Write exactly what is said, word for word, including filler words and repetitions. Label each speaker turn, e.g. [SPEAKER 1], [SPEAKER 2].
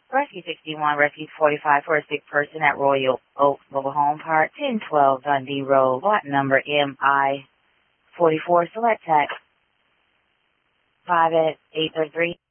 [SPEAKER 1] Rescue sixty-one, Rescue forty-five for a sick person at Royal Oak Mobile Home Park, ten twelve Dundee Road, lot number M I forty-four, select tax five eight three three.